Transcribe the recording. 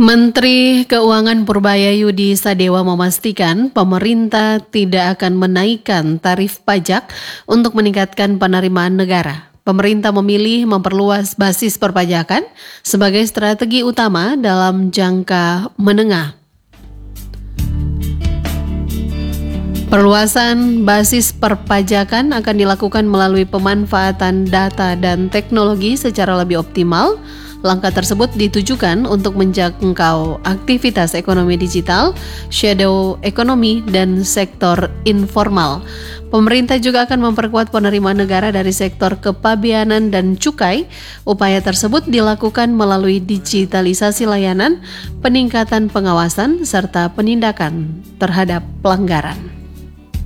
Menteri Keuangan Purbayayudi Sadewa memastikan pemerintah tidak akan menaikkan tarif pajak untuk meningkatkan penerimaan negara. Pemerintah memilih memperluas basis perpajakan sebagai strategi utama dalam jangka menengah. Perluasan basis perpajakan akan dilakukan melalui pemanfaatan data dan teknologi secara lebih optimal. Langkah tersebut ditujukan untuk menjangkau aktivitas ekonomi digital, shadow economy, dan sektor informal. Pemerintah juga akan memperkuat penerimaan negara dari sektor kepabeanan dan cukai. Upaya tersebut dilakukan melalui digitalisasi layanan, peningkatan pengawasan, serta penindakan terhadap pelanggaran.